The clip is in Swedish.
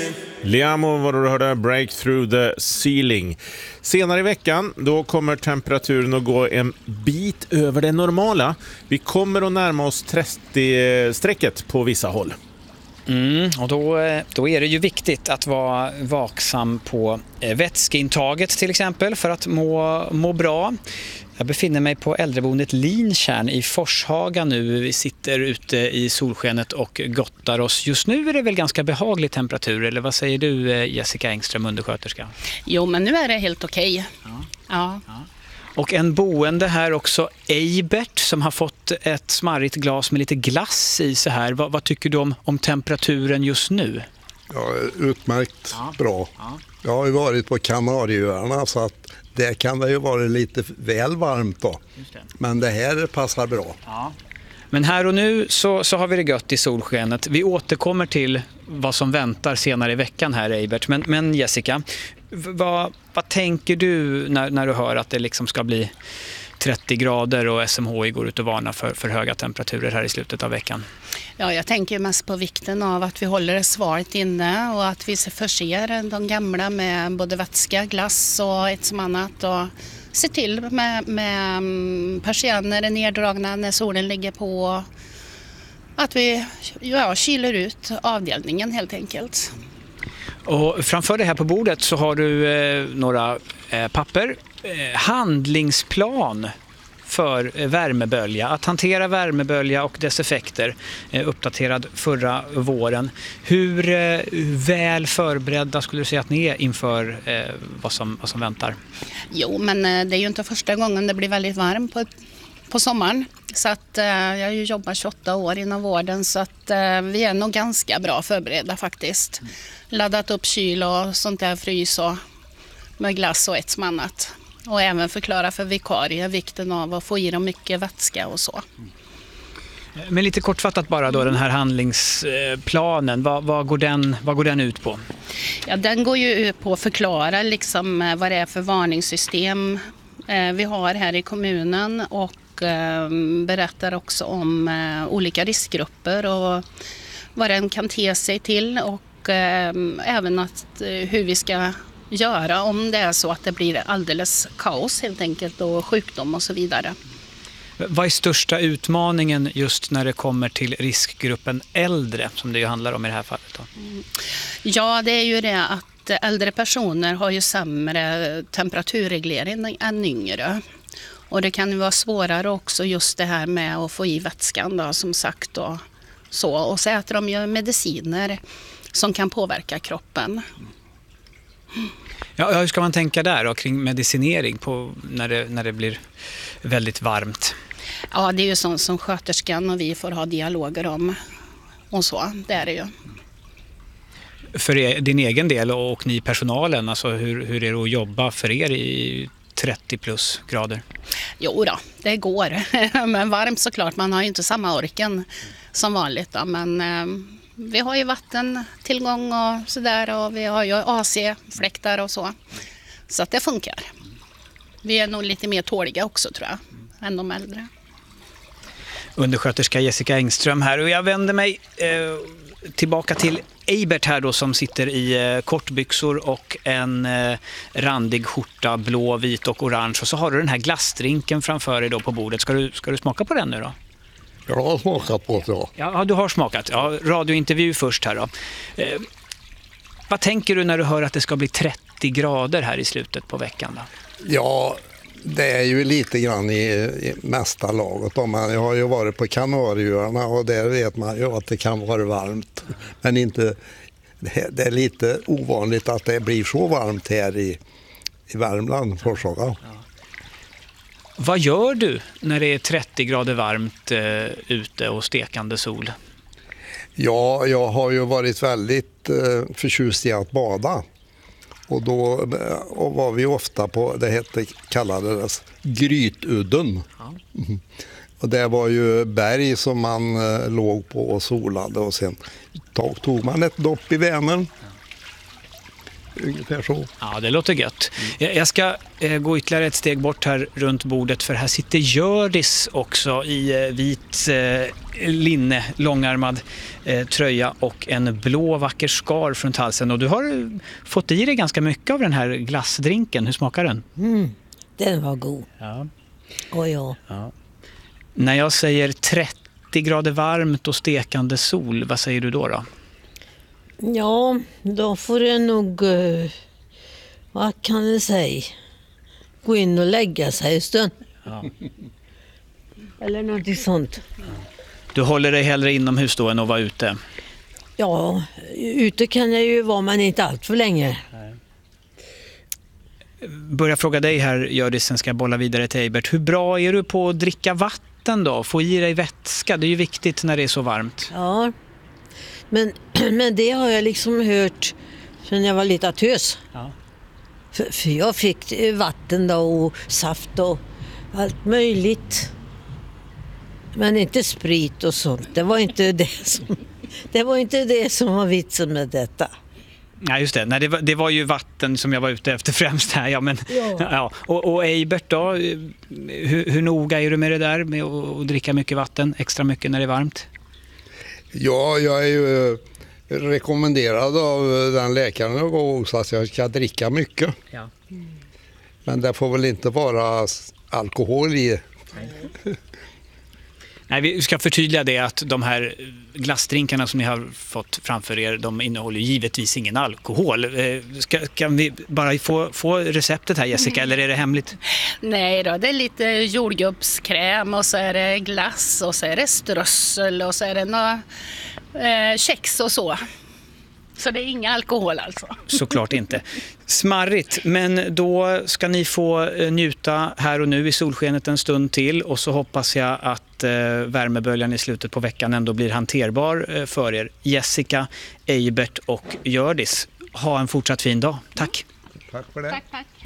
Liamo var du hörde, Break Through the Ceiling. Senare i veckan då kommer temperaturen att gå en bit över det normala. Vi kommer att närma oss 30-strecket på vissa håll. Och då är det ju viktigt att vara vaksam på vätskeintaget till exempel för att må bra. Jag befinner mig på äldreboendet Lintjärn i Forshaga nu. Vi sitter ute i solskenet och gottar oss. Just nu är det väl ganska behaglig temperatur, eller vad säger du, Jessica Engström, undersköterska? Jo, men nu är det helt okej. Ja. Och en boende här också, Eibert, som har fått ett smarrigt glas med lite glass i så här. Vad tycker du om temperaturen just nu? Ja, utmärkt bra. Ja. Jag har ju varit på Kanarieöarna så att det kan det ju vara lite väl varmt då. Men det här passar bra. Ja. Men här och nu så har vi det gött i solskenet. Vi återkommer till vad som väntar senare i veckan här, Eibert. Men Jessica, vad tänker du när du hör att det liksom ska bli 30 grader och SMHI går ut och varnar för höga temperaturer här i slutet av veckan? Ja, jag tänker mest på vikten av att vi håller det svalt inne och att vi förser de gamla med både vätska, glass och ett som annat och se till med persienner är neddragna när solen ligger på. Att vi kyler ut avdelningen helt enkelt. Och framför dig här på bordet så har du några papper. Handlingsplan för värmebölja. Att hantera värmebölja och dess effekter, uppdaterad förra våren. Hur väl förberedda skulle du säga att ni är inför vad som väntar? Jo, men det är ju inte första gången det blir väldigt varmt på sommaren. Så att jag har ju jobbat 28 år inom vården så att vi är nog ganska bra förberedda faktiskt. Laddat upp kyl och sånt där, frys och med glass och ett som annat. Och även förklara för vikarier vikten av att få i dem mycket vätska och så. Men lite kortfattat bara då, den här handlingsplanen, vad går den ut på? Ja, den går ju ut på att förklara liksom vad det är för varningssystem vi har här i kommunen och berättar också om olika riskgrupper och vad den kan te sig till och även hur vi ska göra om det är så att det blir alldeles kaos helt enkelt och sjukdom och så vidare. Vad är största utmaningen just när det kommer till riskgruppen äldre som det ju handlar om i det här fallet då? Ja, det är ju det att äldre personer har ju sämre temperaturreglering än yngre. Och det kan ju vara svårare också just det här med att få i vätskan då, som sagt och så. Och så äter de ju mediciner som kan påverka kroppen. Ja, hur ska man tänka där då, kring medicinering på när det blir väldigt varmt? Ja, det är ju sånt som sköterskan och vi får ha dialoger om och så, det är det ju. För din egen del och ni personalen, alltså hur är det att jobba för er i 30 plus grader? Jo då, det går. Men varmt såklart, man har ju inte samma orken som vanligt då, men vi har ju vattentillgång och sådär och vi har ju AC-fläktar och så. Så att det funkar. Vi är nog lite mer tåliga också tror jag, än de äldre. Undersköterska Jessica Engström här och jag vänder mig tillbaka till Eibert här då som sitter i kortbyxor och en randig skjorta, blå, vit och orange. Och så har du den här glassdrinken framför dig då på bordet. Ska du smaka på den nu då? Jag har smakat på det. Ja, du har smakat. Ja, radiointervju först här då. Vad tänker du när du hör att det ska bli 30 grader här i slutet på veckan då? Ja, det är ju lite grann i mesta laget. Men jag har ju varit på Kanarieöarna och där vet man ju att det kan vara varmt. Men inte, det är lite ovanligt att det blir så varmt här i Värmland, Forshaga. Ja. Vad gör du när det är 30 grader varmt ute och stekande sol? Ja, jag har ju varit väldigt förtjust i att bada. Och då var vi ofta på, kallades Grytudden. Ja. Och det var ju berg som man låg på och solade och sen tog man ett dopp i Vänern. ungefär så. Ja, det låter gött. Jag ska gå ytterligare ett steg bort här runt bordet, för här sitter Hjördis också i vit linne, långärmad tröja och en blå vacker scarf runt halsen. Och du har fått i dig ganska mycket av den här glassdrinken. Hur smakar den? Den var god. Ja. Och ja. När jag säger 30 grader varmt och stekande sol, vad säger du då? Ja, då får det nog, vad kan jag säga, gå in och lägga sig en stund. Ja. Eller någonting sånt. Du håller dig hellre inomhus då än att vara ute? Ja, ute kan jag ju vara, men inte allt för länge. Börja fråga dig här, Hjördis, sen ska jag bolla vidare till Eibert. Hur bra är du på att dricka vatten då? Få i dig vätska, det är ju viktigt när det är så varmt. Ja, men det har jag liksom hört sedan jag var lite tös. Ja. För jag fick vatten då och saft och allt möjligt. Men inte sprit och sånt. Det var inte det som var vitsen med detta. Nej, just det. Nej, det var ju vatten som jag var ute efter främst här. Ja, men, ja. Och Eibert då, hur noga är du med det där med att dricka mycket vatten, extra mycket när det är varmt? Ja, jag är ju rekommenderad av den läkaren jag går hos att jag ska dricka mycket. Ja. Men det får väl inte vara alkohol i. Nej, vi ska förtydliga det att de här glassdrinkarna som ni har fått framför er, de innehåller givetvis ingen alkohol. Kan vi bara få receptet här, Jessica, eller är det hemligt? Nej då, det är lite jordgubbskräm och så är det glass och så är det strössel och så är det några kex och så. Så det är inga alkohol alltså. Såklart inte. Smarrigt, men då ska ni få njuta här och nu i solskenet en stund till, och så hoppas jag att värmeböljan i slutet på veckan ändå blir hanterbar för er. Jessica, Eibert och Hjördis, ha en fortsatt fin dag. Tack. Tack för det. Tack.